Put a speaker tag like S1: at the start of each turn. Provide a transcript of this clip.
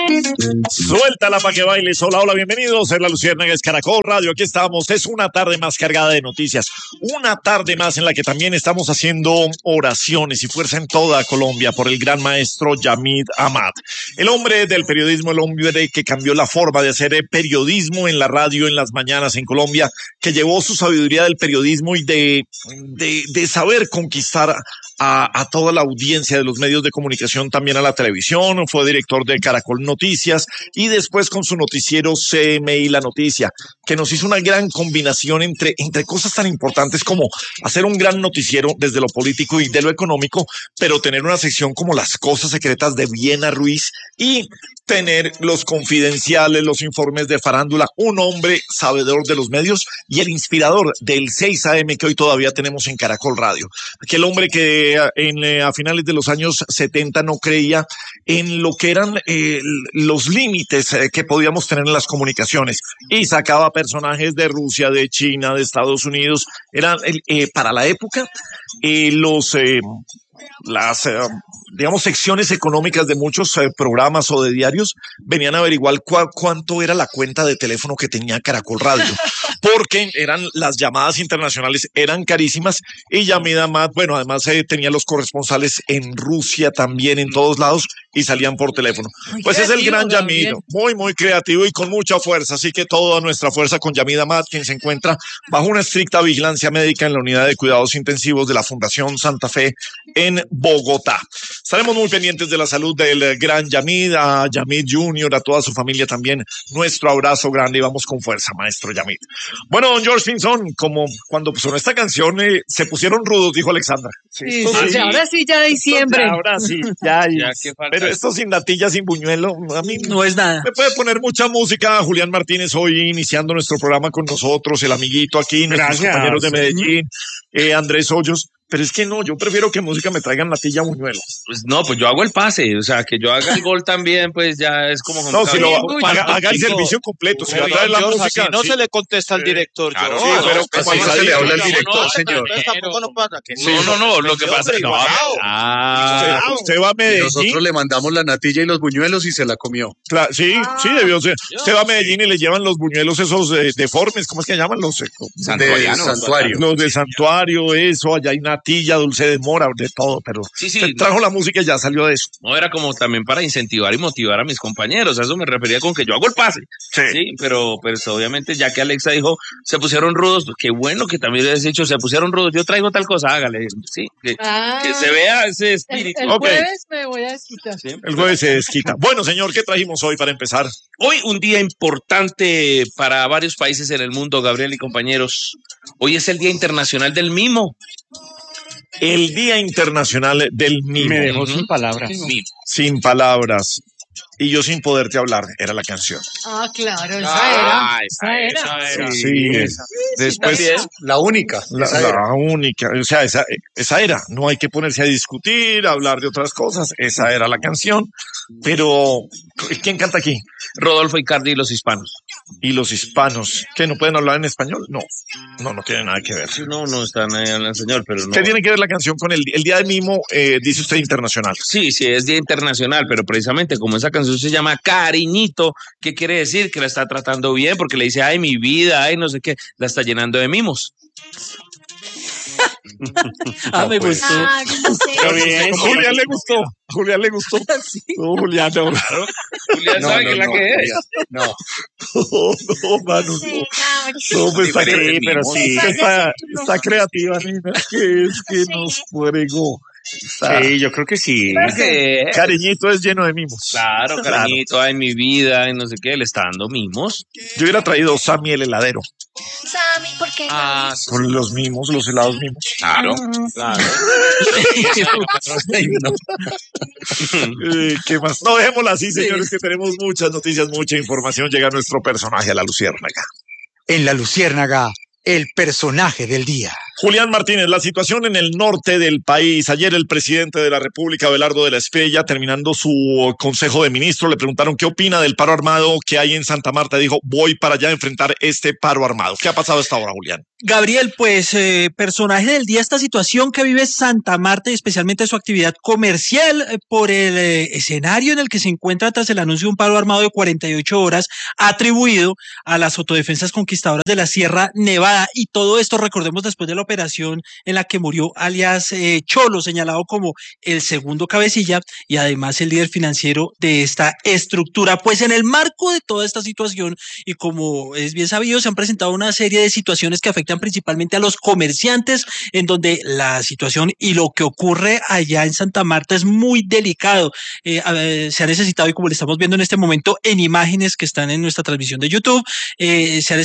S1: Suéltala para que bailes. Hola, hola, bienvenidos. En La Luciérnaga es Caracol Radio. Aquí estamos. Es una tarde más cargada de noticias. Una tarde más en la que también estamos haciendo oraciones y fuerza en toda Colombia por el gran maestro Yamid Amad. El hombre del periodismo, el hombre que cambió la forma de hacer periodismo en la radio, en las mañanas en Colombia, que llevó su sabiduría del periodismo y de saber conquistar a toda la audiencia de los medios de comunicación, también a la televisión. Fue director de Caracol Noticias y después con su noticiero CMI La Noticia, que nos hizo una gran combinación entre cosas tan importantes como hacer un gran noticiero desde lo político y de lo económico, pero tener una sección como Las Cosas Secretas de Viena Ruiz y tener los confidenciales, los informes de farándula, un hombre sabedor de los medios y el inspirador del 6 AM que hoy todavía tenemos en Caracol Radio. Aquel hombre que a finales de los años 70 no creía en lo que eran los límites que podíamos tener en las comunicaciones y sacaba personajes de Rusia, de China, de Estados Unidos. Eran para la época las digamos, secciones económicas de muchos programas o de diarios venían a averiguar cuánto era la cuenta de teléfono que tenía Caracol Radio, porque las llamadas internacionales eran carísimas y Yamid Amad, bueno, además tenía los corresponsales en Rusia también, en todos lados, y salían por teléfono. Muy pues es el gran Yamid, muy, muy creativo y con mucha fuerza, así que toda nuestra fuerza con Yamid Amad, quien se encuentra bajo una estricta vigilancia médica en la unidad de cuidados intensivos de la Fundación Santa Fe en Bogotá. Estaremos muy pendientes de la salud del gran Yamid, a Yamid Jr., a toda su familia también. Nuestro abrazo grande y vamos con fuerza, maestro Yamid. Bueno, don George Pinzón, como cuando sonó esta canción, se pusieron rudos, dijo Alexandra.
S2: Sí, ahora sí, ya diciembre.
S1: Ahora sí, ya pero esto sin natilla, sin buñuelo, a mí
S2: no es nada.
S1: Me puede poner mucha música. Julián Martínez hoy iniciando nuestro programa con nosotros, el amiguito aquí, nuestros compañeros de Medellín, Andrés Hoyos. Pero es que no, yo prefiero que música me traigan natilla buñuelo.
S3: Pues no, pues yo hago el pase, o sea, que yo haga el gol también, pues ya es como...
S1: No, si lo haga el servicio completo, si va a traer la música...
S4: No se le contesta al director,
S1: claro, sí, pero ¿cómo se le habla al director, señor?
S4: Tampoco no pasa que...
S3: No, lo que pasa es que...
S1: Usted va a Medellín...
S5: Nosotros le mandamos la natilla y los buñuelos y se la comió.
S1: Claro, sí, debió ser. Usted va a Medellín y le llevan los buñuelos esos deformes, ¿cómo es que llaman? Los
S5: santuario.
S1: Los de santuario, eso, allá hay natilla, dulce de mora, de todo, pero trajo la música y ya salió de eso.
S3: No, era como también para incentivar y motivar a mis compañeros, a eso me refería con que yo hago el pase. Sí, pero pues obviamente ya que Alexa dijo, se pusieron rudos, pues qué bueno que también les he dicho, se pusieron rudos, yo traigo tal cosa, hágale, sí, que se vea ese espíritu.
S2: El jueves me voy a desquitar.
S1: ¿Sí? El jueves se desquita. Bueno, señor, ¿qué trajimos hoy para empezar?
S3: Hoy un día importante para varios países en el mundo, Gabriel y compañeros. Hoy es el Día Internacional del Mimo.
S1: El Día Internacional del Mimo.
S5: Me dejó sin palabras.
S1: Sin palabras. Y yo sin poderte hablar, era la canción.
S2: Ah, claro, esa era.
S1: Sí, esa. Después,
S5: la única.
S1: La única. O sea, esa era. No hay que ponerse a discutir, a hablar de otras cosas. Esa era la canción. Pero, ¿quién canta aquí?
S3: Rodolfo Icardi y los hispanos.
S1: ¿Y los hispanos? ¿Qué, no pueden hablar en español? No tiene nada que ver.
S3: No están ahí hablando señor, pero no.
S1: ¿Qué tiene que ver la canción con el Día del Mimo, dice usted, internacional?
S3: Sí, es Día Internacional, pero precisamente como esa canción se llama Cariñito, ¿qué quiere decir? Que la está tratando bien, porque le dice, ay, mi vida, ay, no sé qué, la está llenando de mimos.
S2: Me gustó.
S1: Julián le gustó.
S2: Sí.
S1: No, Julián, no.
S3: Julián sabe que la que es.
S1: No, Manu, no. No, pues está
S5: pero sí.
S1: Está creativa, nena. Es que nos fregó.
S5: Sí, yo creo que sí.
S1: Cariñito es lleno de mimos.
S3: Claro, cariñito, ay, mi vida, y no sé qué, le está dando mimos.
S1: Yo hubiera traído Sammy el heladero.
S6: Sammy, ¿por qué?
S1: Con los mimos, los helados mimos.
S3: Claro.
S1: ¿Qué más? No, dejémosla así, señores, que tenemos muchas noticias, mucha información. Llega nuestro personaje a La Luciérnaga.
S7: En La Luciérnaga, el personaje del día.
S1: Julián Martínez, la situación en el norte del país. Ayer el presidente de la República, Abelardo de la Espriella, terminando su consejo de ministros, le preguntaron qué opina del paro armado que hay en Santa Marta. Dijo, voy para allá a enfrentar este paro armado. ¿Qué ha pasado hasta ahora, Julián?
S7: Gabriel, pues personaje del día, esta situación que vive Santa Marta y especialmente su actividad comercial por el escenario en el que se encuentra tras el anuncio de un paro armado de 48 horas atribuido a las autodefensas conquistadoras de la Sierra Nevada, y todo esto, recordemos, después de la operación en la que murió alias Cholo, señalado como el segundo cabecilla y además el líder financiero de esta estructura. Pues en el marco de toda esta situación, y como es bien sabido, se han presentado una serie de situaciones que afectan principalmente a los comerciantes, en donde la situación y lo que ocurre allá en Santa Marta es muy delicado. Se ha necesitado, y como le estamos viendo en este momento en imágenes que están en nuestra transmisión de YouTube, se ha